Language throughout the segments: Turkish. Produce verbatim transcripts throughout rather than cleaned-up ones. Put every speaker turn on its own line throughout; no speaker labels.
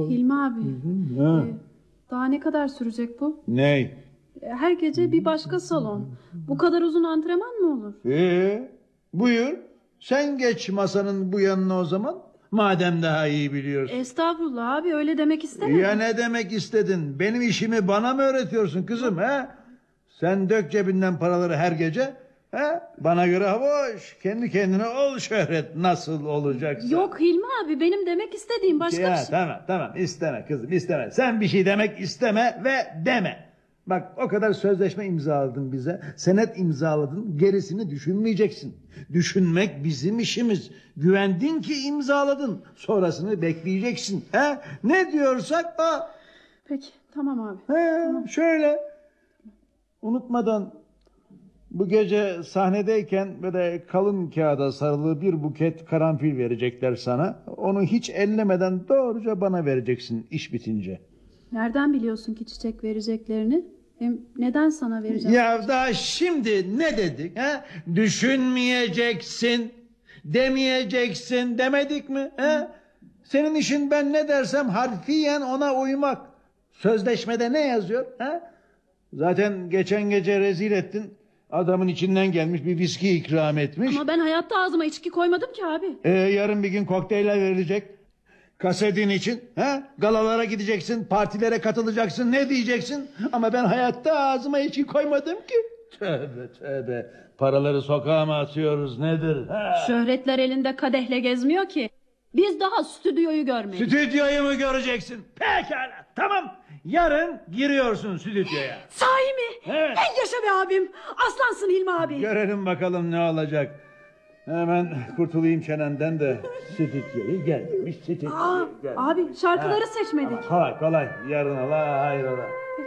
Hilmi abi.
Ha.
E, daha ne kadar sürecek bu?
Ney?
Her gece bir başka salon. Bu kadar uzun antrenman mı olur?
Ee, buyur. Sen geç masanın bu yanına o zaman. Madem daha iyi biliyorsun.
Estağfurullah abi, öyle demek istemedim.
Ya ne demek istedin? Benim işimi bana mı öğretiyorsun kızım he? Sen dök cebinden paraları her gece. He? Bana göre boş. Kendi kendine ol şöhret, nasıl olacaksa.
Yok Hilmi abi, benim demek istediğim başka
ya,
bir şey.
Tamam tamam isteme kızım isteme. Sen bir şey demek isteme ve deme. Bak o kadar sözleşme imzaladın bize. Senet imzaladın. Gerisini düşünmeyeceksin. Düşünmek bizim işimiz. Güvendin ki imzaladın. Sonrasını bekleyeceksin. He? Ne diyorsak o.
Peki tamam abi.
He,
Tamam.
Şöyle. Unutmadan bu gece sahnedeyken böyle kalın kağıda sarılı bir buket karanfil verecekler sana. Onu hiç ellemeden doğruca bana vereceksin iş bitince.
Nereden biliyorsun ki çiçek vereceklerini? Hem neden sana vereceğim?
Ya daha şimdi ne dedik? He? Düşünmeyeceksin, demeyeceksin demedik mi? He? Senin işin ben ne dersem harfiyen ona uymak. Sözleşmede ne yazıyor? He? Zaten geçen gece rezil ettin. Adamın içinden gelmiş bir viski ikram etmiş.
Ama ben hayatta ağzıma içki koymadım ki abi.
Ee, yarın bir gün kokteyller verilecek. Kasetin için. He? Galalara gideceksin, partilere katılacaksın. Ne diyeceksin? Ama ben hayatta ağzıma içki koymadım ki. Tövbe tövbe. Paraları sokağa mı atıyoruz nedir? He?
Şöhretler elinde kadehle gezmiyor ki. Biz daha stüdyoyu görmedik.
Stüdyoyu mu göreceksin? Pekala tamam. Yarın giriyorsun stüdyoya.
Sahi mi?
Evet.
Ey yaşa be abim. Aslansın Hilmi abi.
Görelim bakalım ne olacak. Hemen kurtulayım çenenden de. Stüdyoyu gelmiş stüdyoyu
Aa,
gelmiş.
abi şarkıları
Ha.
seçmedik.
Kolay kolay. Yarın ola hayrola.
Peki.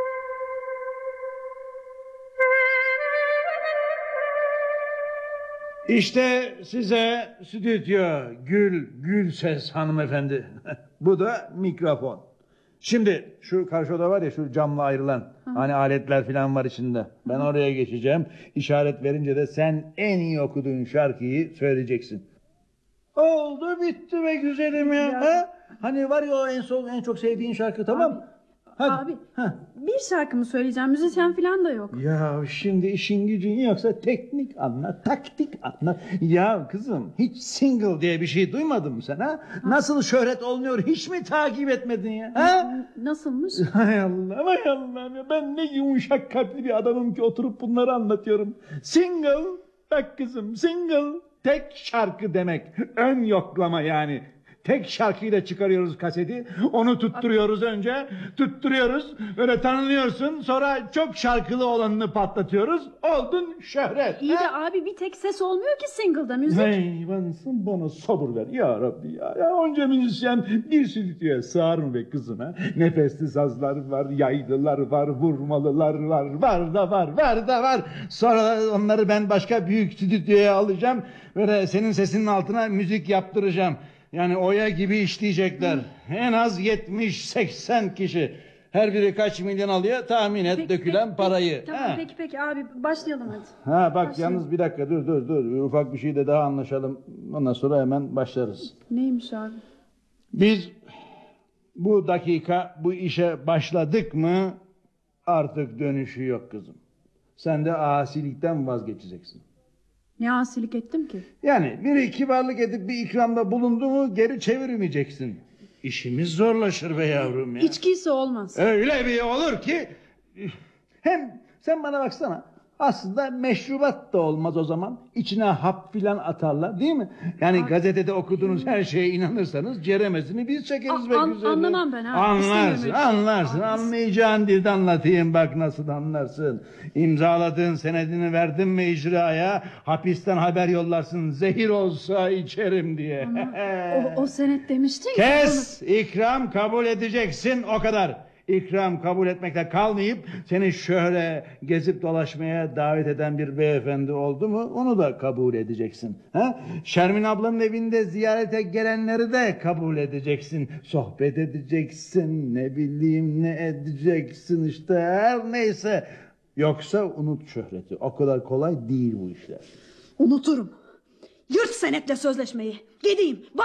İşte size stüdyo Gül Gül Ses hanımefendi. Bu da mikrofon. Şimdi şu karşı oda var ya, şu camla ayrılan. Hı. Hani aletler falan var içinde. Ben Hı. oraya geçeceğim. İşaret verince de sen en iyi okuduğun şarkıyı söyleyeceksin. Oldu bitti be güzelim ya. ya. Ha? Hani var ya o en son en çok sevdiğin şarkı, tamam mı?
Hadi. Abi Heh. bir şarkı mı söyleyeceğim? Müzisyen falan da yok.
Ya şimdi işin gücün yoksa teknik anlat, taktik anlat. Ya kızım hiç single diye bir şey duymadın mı sen ha? ha? Nasıl şöhret oluyor hiç mi takip etmedin ya? Ha?
Nasılmış?
Hay Allah, hay Allah ya, ben ne yumuşak kalpli bir adamım ki oturup bunları anlatıyorum. Single, bak kızım, single tek şarkı demek. Ön yoklama yani. Tek şarkıyla çıkarıyoruz kaseti. Onu tutturuyoruz önce. Tutturuyoruz. Böyle tanınıyorsun. Sonra çok şarkılı olanını patlatıyoruz. Oldun şöhret.
İyi de abi bir tek ses olmuyor ki single'da müzik.
Hey bansın bana sabır ver ya Rabbi ya. Ya onca müzisyen bir stüdyoya sığar mı be kızım ha? Nefesli sazlar var, yaylılar var, vurmalılar var. Var da var, var da var. Sonra onları ben başka büyük stüdyoya alacağım. Böyle senin sesinin altına müzik yaptıracağım. Yani oya gibi işleyecekler. Hı. En az yetmiş seksen kişi. Her biri kaç milyon alıyor tahmin et, peki, dökülen peki, parayı.
Peki, tamam peki peki abi başlayalım hadi.
Ha bak
başlayalım.
Yalnız bir dakika dur dur dur. Ufak bir şey de daha anlaşalım. Ondan sonra hemen başlarız.
Neymiş abi?
Biz bu dakika bu işe başladık mı artık dönüşü yok kızım. Sen de asilikten vazgeçeceksin.
Ne asilik ettim ki?
Yani biri kibarlık edip bir ikramda bulundu mu geri çevirmeyeceksin. İşimiz zorlaşır be yavrum ya.
İçkiyse olmaz.
Öyle bir olur ki. Hem sen bana baksana. Aslında meşrubat da olmaz o zaman. İçine hap filan atarlar değil mi? Yani abi, gazetede okuduğunuz her şeye inanırsanız ceremesini biz çekeriz be
an,
güzelim.
Anlamam ben abi.
Anlarsın anlarsın. Abi. Anlayacağın dilde anlatayım bak nasıl anlarsın. İmzaladığın senedini verdin mi icraya, hapisten haber yollarsın zehir olsa içerim diye.
o, o senet demiştin.
Kes onu... ikram kabul edeceksin o kadar. İkram kabul etmekle kalmayıp seni şöyle gezip dolaşmaya davet eden bir beyefendi oldu mu onu da kabul edeceksin. Ha? Şermin ablanın evinde ziyarete gelenleri de kabul edeceksin. Sohbet edeceksin, ne bileyim ne edeceksin işte her neyse. Yoksa unut şöhreti, o kadar kolay değil bu işler.
Unuturum. Yırt senetle sözleşmeyi. Gideyim.